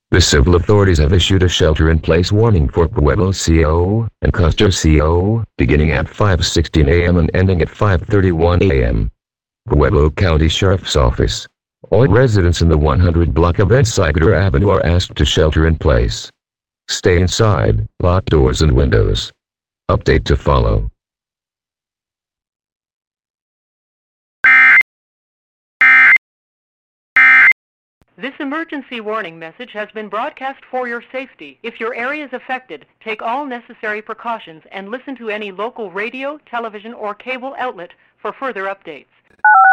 The civil authorities have issued a shelter-in-place warning for Pueblo CO and Custer CO, beginning at 5:16 a.m. and ending at 5:31 a.m. Pueblo County Sheriff's Office. All residents in the 100 block of Encycler Avenue are asked to shelter in place. Stay inside, lock doors and windows. Update to follow. This emergency warning message has been broadcast for your safety. If your area is affected, take all necessary precautions and listen to any local radio, television, or cable outlet for further updates.